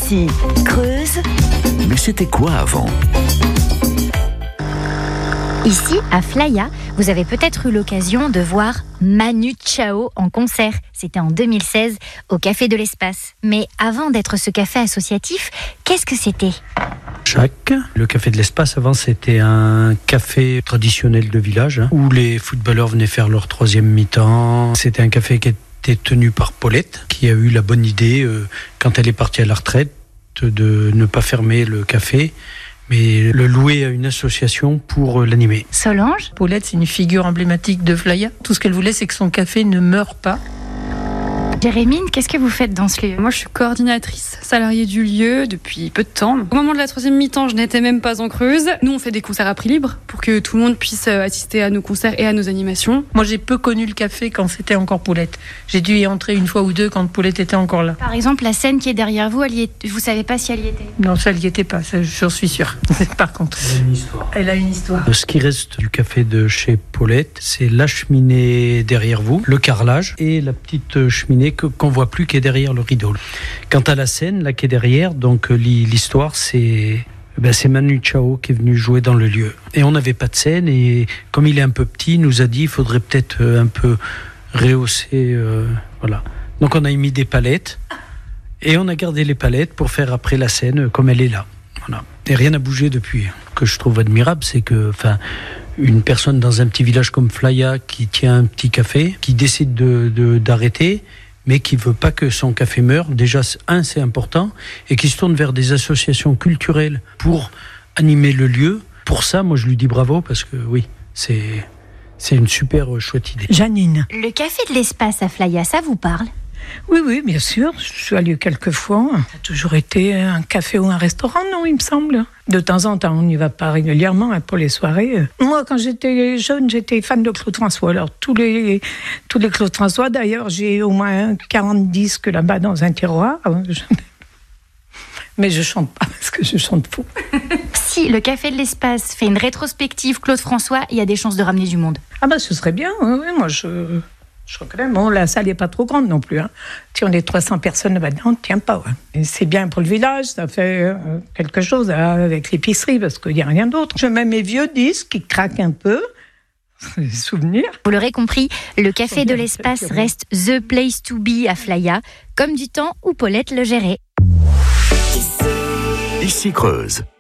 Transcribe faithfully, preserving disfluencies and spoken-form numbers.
Ici, Creuse. Mais c'était quoi avant ? Ici, à Flaya, vous avez peut-être eu l'occasion de voir Manu Chao en concert. C'était en deux mille seize au Café de l'Espace. Mais avant d'être ce café associatif, qu'est-ce que c'était ? Chac. Le Café de l'Espace, avant, c'était un café traditionnel de village, hein, où les footballeurs venaient faire leur troisième mi-temps. C'était un café qui était tenu par Paulette, qui a eu la bonne idée, euh, quand elle est partie à la retraite, de ne pas fermer le café, mais le louer à une association pour euh, l'animer. Solange ? Paulette, c'est une figure emblématique de Flaya. Tout ce qu'elle voulait, c'est que son café ne meure pas. Jérémine, qu'est-ce que vous faites dans ce lieu ? Moi, je suis coordinatrice salariée du lieu depuis peu de temps. Au moment de la troisième mi-temps, je n'étais même pas en Creuse. Nous, on fait des concerts à prix libre pour que tout le monde puisse assister à nos concerts et à nos animations. Moi, j'ai peu connu le café quand c'était encore Paulette. J'ai dû y entrer une fois ou deux quand Paulette était encore là. Par exemple, la scène qui est derrière vous, elle y est... vous savez pas si elle y était ? Non, ça, elle y était pas, ça, j'en suis sûre. Par contre, Elle a une histoire. elle a une histoire. Ce qui reste du café de chez Paulette, c'est la cheminée derrière vous, le carrelage et la petite cheminée que, qu'on voit plus, qui est derrière le rideau. Quant à la scène, là, qui est derrière, donc l'histoire, c'est, ben, c'est Manu Chao qui est venu jouer dans le lieu. Et on n'avait pas de scène, et comme il est un peu petit, il nous a dit il faudrait peut-être un peu rehausser, euh, voilà. Donc on a mis des palettes, et on a gardé les palettes pour faire après la scène comme elle est là. Voilà. Et rien n'a bougé depuis. Ce que je trouve admirable, c'est que, enfin, une personne dans un petit village comme Flaya qui tient un petit café, qui décide de, de, d'arrêter, mais qui ne veut pas que son café meure. Déjà, un, c'est important, et qui se tourne vers des associations culturelles pour animer le lieu. Pour ça, moi, je lui dis bravo, parce que oui, c'est, c'est une super chouette idée. Janine. Le Café de l'Espace à Flaya, ça vous parle ? Oui, oui, bien sûr. Je suis allée quelques fois. Ça a toujours été un café ou un restaurant, non, il me semble. De temps en temps, on n'y va pas régulièrement hein, pour les soirées. Moi, quand j'étais jeune, j'étais fan de Claude François. Alors, tous les, tous les Claude François, d'ailleurs, j'ai au moins quarante disques là-bas dans un tiroir. Mais je chante pas parce que je chante faux. Si le Café de l'Espace fait une rétrospective Claude François, il y a des chances de ramener du monde. Ah bah, ce serait bien. Oui, oui, moi, je... Je crois que là, bon, la salle n'est pas trop grande non plus. Hein. Si on est trois cents personnes là-dedans, on ne tient pas. Ouais. Et c'est bien pour le village, ça fait euh, quelque chose hein, avec l'épicerie, parce qu'il n'y a rien d'autre. Je mets mes vieux disques qui craquent un peu, des souvenirs. Vous l'aurez compris, le Café de l'Espace reste the place to be à Flaya, comme du temps où Paulette le gérait. Ici Creuse.